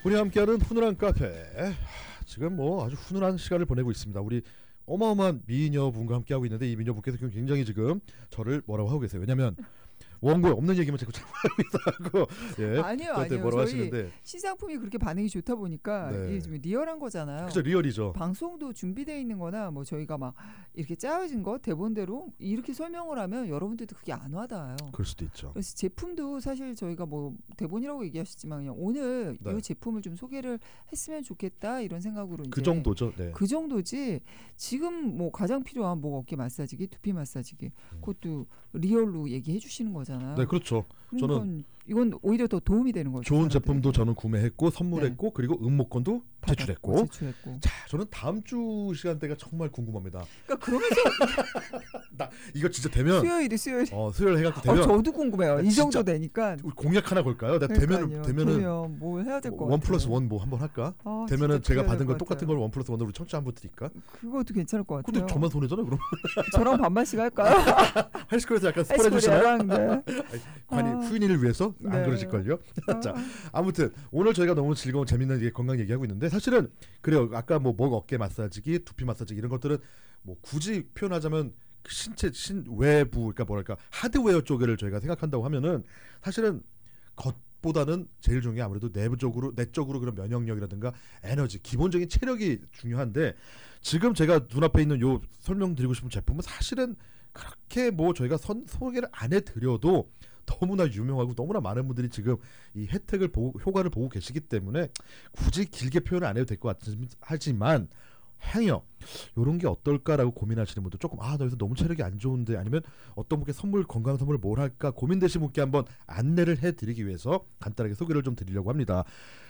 우리 함께하는 훈훈한 카페. 지금 뭐 아주 훈훈한 시간을 보내고 있습니다. 우리 어마어마한 미녀분과 함께하고 있는데 이 미녀분께서 굉장히 지금 저를 뭐라고 하고 계세요. 왜냐면 원고에 없는 얘기만 자꾸 하고 예, 아니요. 뭐라고 저희 하시는데 신상품이 그렇게 반응이 좋다 보니까 네. 이게 좀 리얼한 거잖아요. 그죠, 리얼이죠. 방송도 준비되어 있는 거나 뭐 저희가 막 이렇게 짜여진 거 대본대로 이렇게 설명을 하면 여러분들도 그게 안 와닿아요. 그럴 수도 있죠. 그래서 제품도 사실 저희가 뭐 대본이라고 얘기하셨지만 그냥 오늘 네. 이 제품을 좀 소개를 했으면 좋겠다 이런 생각으로 그 이제 정도죠. 네. 그 정도지. 지금 뭐 가장 필요한 목 어깨 마사지기, 두피 마사지기 그것도 리얼로 얘기해 주시는 거잖아요. 네, 그렇죠. 그러니까 저는 이건 오히려 더 도움이 되는 거죠. 좋은 사람들에게. 제품도 저는 구매했고 선물했고 네. 그리고 응모권도 제출했고. 제출했고. 자, 저는 다음 주 시간대가 정말 궁금합니다. 그러니까 그러면서 나 이거 진짜 되면 수요일 수요일 해갖고 되면 저도 궁금해요. 이 진짜 정도 되니까 우리 공약 하나 걸까요? 내가 되면은 뭘 해야 될 것 같아요. 원 플러스 원 뭐 한번 할까? 아, 되면은 진짜 제가 그래야 받은 될 걸 것 똑같은 같아요. 걸 원 플러스 원으로 우리 청취자 한번 드릴까? 그것도 괜찮을 것 같아요. 근데 저만 손해잖아요, 그럼. 저랑 반반씩 할까요? 헬스코에서 약간 스포 해주시나요? 헬스코리아랑 네. 아니 후인이를 위해서 안 네. 그러실걸요? 자, 아무튼 오늘 저희가 너무 즐거운 재밌는 건강 얘기하고 있는데 사실은 그래요. 아까 뭐 목 어깨 마사지기, 두피 마사지기 이런 것들은 뭐 굳이 표현하자면 신체 외부 그러니까 뭐랄까 하드웨어 쪽을 저희가 생각한다고 하면은 사실은 겉보다는 제일 중요한 게 아무래도 내적으로 그런 면역력이라든가 에너지, 기본적인 체력이 중요한데 지금 제가 눈앞에 있는 요 설명드리고 싶은 제품은 사실은 그렇게 뭐 저희가 소개를 안 해드려도 너무나 유명하고 너무나 많은 분들이 지금 이 혜택을 보고 효과를 보고 계시기 때문에 굳이 길게 표현을 안 해도 될 것 하지만 행여 이런 게 어떨까라고 고민하시는 분들 조금 나 여기서 너무 체력이 안 좋은데 아니면 어떤 분께 건강 선물 뭘 할까 고민되신 분께 한번 안내를 해드리기 위해서 간단하게 소개를 좀 드리려고 합니다.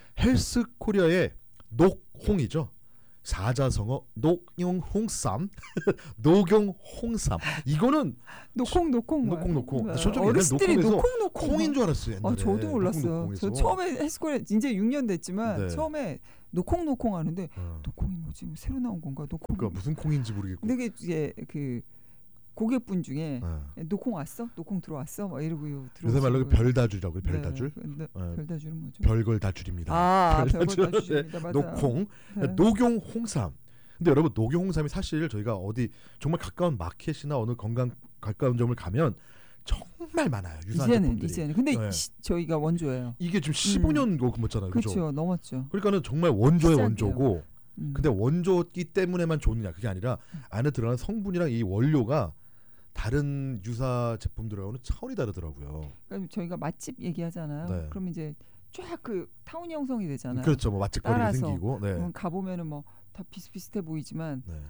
헬스코리아의 녹홍이죠. 사자성어 녹용홍삼 녹용홍삼 이거는 녹콩 어르신들이 녹콩 콩인 줄 알았어요 옛날에. 저도 몰랐어요. 저 처음에 헬스코리아 이제 6년 됐지만 네. 처음에 녹콩 하는데 녹콩이 뭐지 새로 나온 건가 녹콩 그러니까 무슨 콩인지 모르겠고 근데 이게 그 고객분 중에 녹콩 왔어? 녹콩 들어왔어? 막 이러고 요새 말로 별다줄이라고 별다줄. 네. 별다줄은 뭐죠? 별걸 다줄입니다. 별걸 다줄입니다. 맞아요. 녹콩, 네. 녹용 홍삼. 근데 여러분 녹용 홍삼이 사실 저희가 어디 정말 가까운 마켓이나 어느 가까운 점을 가면 정말 많아요. 유사한 제품들이. 이제는. 근데 네. 저희가 원조예요. 이게 지금 15년 넘었잖아요. 그렇죠. 넘었죠. 그러니까는 정말 원조의 시작이에요. 원조고. 근데 원조기 때문에만 좋느냐 그게 아니라 안에 들어가는 성분이랑 이 원료가 다른 유사 제품들하고는 차원이 다르더라고요. 그러니까 저희가 맛집 얘기하잖아요. 네. 그럼 이제 쫙 그 타운이 형성이 되잖아요. 그렇죠. 뭐 맛집 거리가 따라서. 생기고. 네. 그럼 가보면은 뭐 다 비슷비슷해 보이지만 네.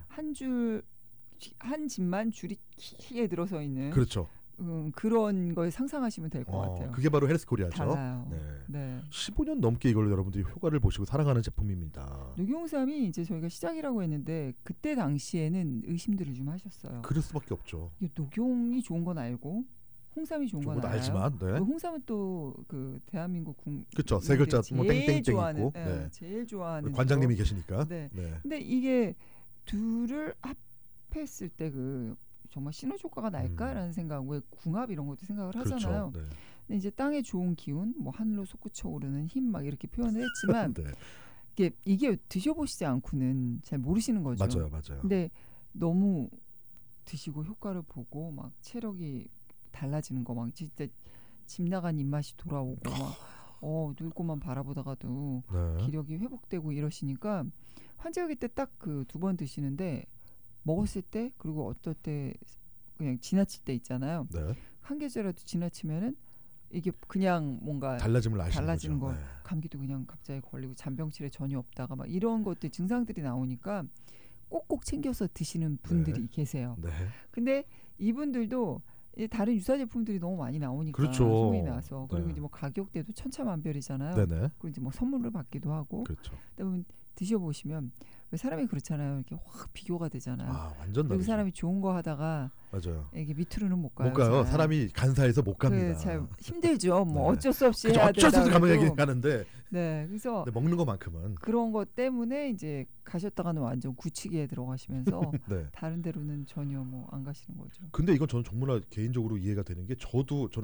한 집만 줄이 길게 들어서 있는 그렇죠. 그런 걸 상상하시면 될 것 같아요. 그게 바로 헬스코리아죠. 달라요. 네. 15년 넘게 이걸 여러분들이 효과를 보시고 사랑하는 제품입니다. 녹용삼이 이제 저희가 시작이라고 했는데 그때 당시에는 의심들을 좀 하셨어요. 그럴 수밖에 없죠. 이게 녹용이 좋은 건 알고 홍삼이 좋은 건 알아요. 알지만, 네. 홍삼은 또 그 대한민국 그렇죠. 세 글자 뭐 땡땡땡 좋아하는, 있고, 네. 제일 좋아하는 관장님이 계시니까. 네. 네. 근데 이게 둘을 합했을 때 그 정말 시너지 효과가 날까라는 생각, 왜 궁합 이런 것도 생각을 하잖아요. 그렇죠. 네. 근데 이제 땅의 좋은 기운, 뭐 하늘로 솟구쳐 오르는 힘 막 이렇게 표현을 했지만 네. 이게 드셔보시지 않고는 잘 모르시는 거죠. 맞아요. 근데 너무 드시고 효과를 보고 막 체력이 달라지는 거 막 진짜 집 나간 입맛이 돌아오고 막 늙고만 바라보다가도 네. 기력이 회복되고 이러시니까 환절기 때 딱 그 2번 드시는데 먹었을 때 그리고 어떨 때 그냥 지나칠 때 있잖아요. 네. 한 계절이라도 지나치면은 이게 그냥 뭔가 달라지는 거 네. 감기도 그냥 갑자기 걸리고 잔병치레 전혀 없다가 막 이런 것들 증상들이 나오니까 꼭꼭 챙겨서 드시는 분들이 계세요. 네. 근데 이분들도 다른 유사 제품들이 너무 많이 나오니까 그렇죠. 소문이 나서 그리고 네. 이제 뭐 가격대도 천차만별이잖아요. 네네. 그리고 이제 뭐 선물을 받기도 하고. 그렇죠. 그다음에 드셔보시면 왜 사람이 그렇잖아요. 이렇게 확 비교가 되잖아요. 완전 그리고 다르죠. 사람이 좋은 거 하다가 맞아요. 이게 밑으로는 못 가요. 못 가요. 사람이 간사해서 못 갑니다. 잘 힘들죠. 뭐 네. 어쩔 수 없이 그쵸, 해야 어쩔 수 없이 된다고 가면 해도. 가는데. 네, 그래서 먹는 것만큼은 그런 것 때문에 이제 가셨다가는 완전 굳히기에 들어가시면서 네. 다른 데로는 전혀 뭐 안 가시는 거죠. 근데 이건 저는 정말 개인적으로 이해가 되는 게 저는 이제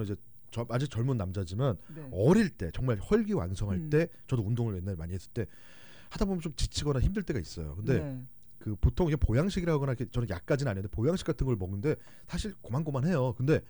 아직 젊은 남자지만 네. 어릴 때 정말 혈기왕성할 때 음. 저도 운동을 옛날에 많이 했을 때 하다 보면 좀 지치거나 힘들 때가 있어요. 근데 네. 그 보통 이게 보양식이라거나 이렇게 저는 약까지는 아닌데 보양식 같은 걸 먹는데 사실 고만고만해요. 근데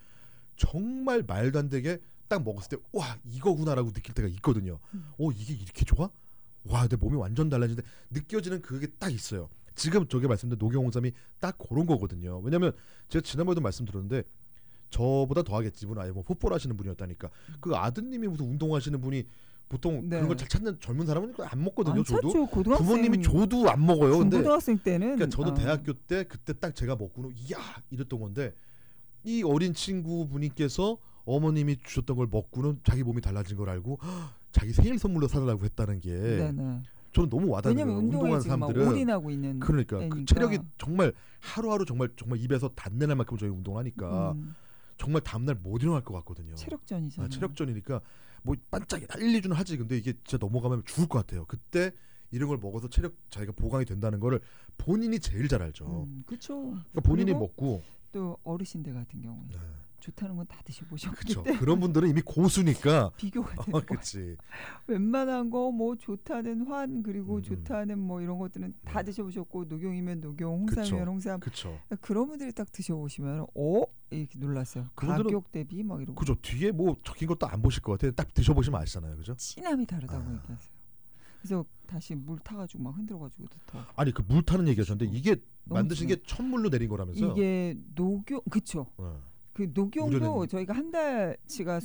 정말 말도 안 되게 딱 먹었을 때 와 이거구나라고 느낄 때가 있거든요. 이게 이렇게 좋아? 와 내 몸이 완전 달라지는데 느껴지는 그게 딱 있어요. 지금 저게 말씀드린 녹용홍삼이 딱 그런 거거든요. 왜냐면 제가 지난번에도 말씀드렸는데 저보다 더하겠지 이분 아예 뭐 풋볼 하시는 분이었다니까 그 아드님이 무슨 운동하시는 분이 보통 네. 그런 걸 잘 찾는 젊은 사람은 그거 안 먹거든요. 안 저도 찾죠. 고등학생, 부모님이 줘도 안 먹어요. 근데 중고등학생 때는 그러니까 저도 대학교 때 그때 딱 제가 먹고는 이야 이랬던 건데 이 어린 친구분께서 어머님이 주셨던 걸 먹고는 자기 몸이 달라진 걸 알고 자기 생일 선물로 사달라고 했다는 게 네네. 저는 너무 와닿는 왜냐면 거예요. 운동에 운동하는 지금 막 사람들은 올인하고 있는 그러니까 그 애니까. 체력이 정말 하루하루 정말 입에서 단내 날 만큼 저희 운동을 하니까 정말 다음날 못 일어날 것 같거든요. 체력전이잖아요. 체력전이니까 뭐 반짝이 1, 2주는 하지. 근데 이게 진짜 넘어가면 죽을 것 같아요. 그때 이런 걸 먹어서 체력 자기가 보강이 된다는 거를 본인이 제일 잘 알죠. 그렇죠. 그러니까 본인이 그리고 먹고 또 어르신들 같은 경우에 네. 좋다는 건 다 드셔보셨기 그렇죠. 때문에 그런 분들은 이미 고수니까 비교가 되는 거예요. 그렇지. 웬만한 거 뭐 좋다는 환 그리고 음. 좋다는 뭐 이런 것들은 다 드셔보셨고 녹용이면 녹용, 홍삼이면 그쵸. 홍삼 그렇죠. 그런 분들이 딱 드셔보시면 이렇게 놀랐어요. 그분들은 가격 대비 막 이러고 그죠. 뒤에 뭐 적힌 것도 안 보실 것 같아요. 딱 드셔보시면 아시잖아요. 그죠? 진함이 다르다고 아. 얘기하세요. 그래서 다시 물 타가지고 막 흔들어가지고도 더 아니 그 물 타는 얘기하셨는데 이게 너무 만드신 게 천물로 내린 거라면서요? 이게 녹용 그쵸. 어. 그 녹용도 우려낸- 저희가 한 달치가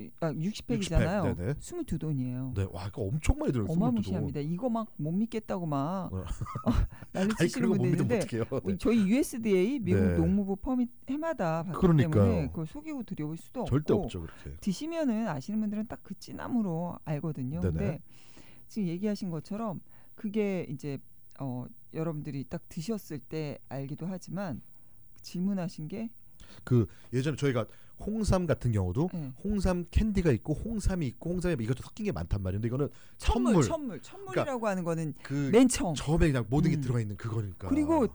60팩이잖아요. 60팩, 네네. 22돈이에요. 네, 와 이거 엄청 많이 들어요. 어마무시합니다. 이거 막 못 믿겠다고 막 어. 난리 아니 치시는 그런 거 못 분들 믿으면 있는데 어떡해요? 네. 저희 USDA 미국 네. 농무부 퍼밋 해마다 받기 그러니까요. 때문에 그걸 속이고 드려볼 수도 절대 없고 없죠 그렇게. 드시면은 아시는 분들은 딱 그 진함으로 알거든요. 네네. 근데 지금 얘기하신 것처럼 그게 이제 여러분들이 딱 드셨을 때 알기도 하지만 질문하신 게 그 예전에 저희가 홍삼 같은 경우도 네. 홍삼 캔디가 있고 홍삼이 있고 홍삼이 이것도 섞인 게 많단 말이에요. 근데 이거는 천물이라고 천물이라고 하는 거는 그 맨 처음. 처음에 그냥 모든 게 음. 들어가 있는 그거니까. 그리고